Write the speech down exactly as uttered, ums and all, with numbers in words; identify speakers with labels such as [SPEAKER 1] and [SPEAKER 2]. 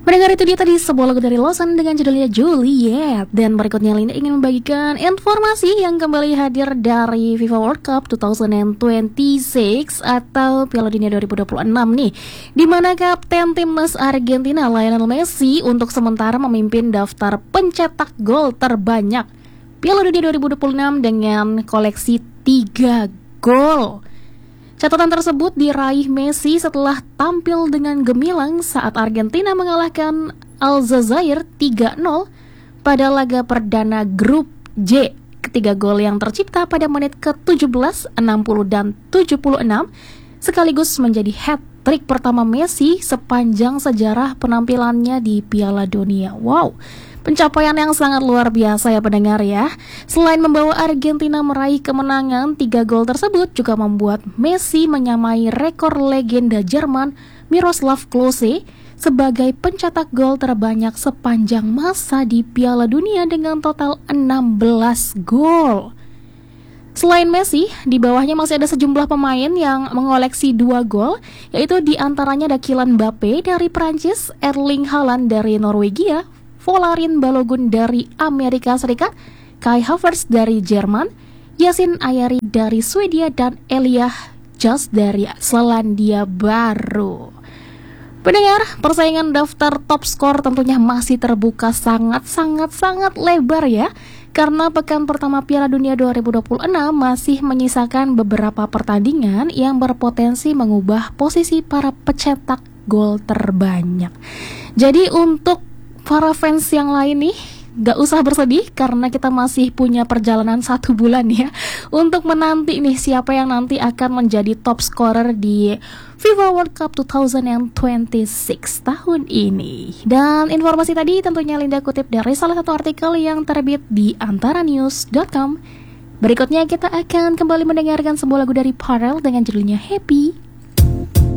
[SPEAKER 1] Mendengar itu dia tadi sebuah lagu dari Lawson dengan judulnya Juliet. Dan berikutnya Linda ingin membagikan informasi yang kembali hadir dari FIFA World Cup dua ribu dua puluh enam atau Piala Dunia dua ribu dua puluh enam nih, di mana kapten timnas Argentina Lionel Messi untuk sementara memimpin daftar pencetak gol terbanyak Piala Dunia dua ribu dua puluh enam dengan koleksi tiga gol. Catatan tersebut diraih Messi setelah tampil dengan gemilang saat Argentina mengalahkan Aljazair tiga nol pada laga perdana grup J. Ketiga gol yang tercipta pada menit ke tujuh belas, enam puluh, dan tujuh puluh enam sekaligus menjadi hat-trick pertama Messi sepanjang sejarah penampilannya di Piala Dunia. Wow, pencapaian yang sangat luar biasa ya pendengar ya. Selain membawa Argentina meraih kemenangan, tiga gol tersebut juga membuat Messi menyamai rekor legenda Jerman Miroslav Klose sebagai pencetak gol terbanyak sepanjang masa di Piala Dunia dengan total enam belas gol. Selain Messi, di bawahnya masih ada sejumlah pemain yang mengoleksi dua gol, yaitu diantaranya ada Kylian Mbappe dari Prancis, Erling Haaland dari Norwegia, Folarin Balogun dari Amerika Serikat, Kai Havertz dari Jerman, Yasin Ayari dari Swedia, dan Elijah Just dari Selandia Baru. Pendengar, persaingan daftar top skor tentunya masih terbuka sangat-sangat-sangat lebar ya, karena pekan pertama Piala Dunia dua ribu dua puluh enam masih menyisakan beberapa pertandingan yang berpotensi mengubah posisi para pencetak gol terbanyak. Jadi untuk para fans yang lain nih, gak usah bersedih karena kita masih punya perjalanan satu bulan ya untuk menanti nih siapa yang nanti akan menjadi top scorer di FIFA World Cup dua ribu dua puluh enam tahun ini. Dan informasi tadi tentunya Linda kutip dari salah satu artikel yang terbit di antara news dot com. Berikutnya kita akan kembali mendengarkan sebuah lagu dari Pharrell dengan judulnya Happy.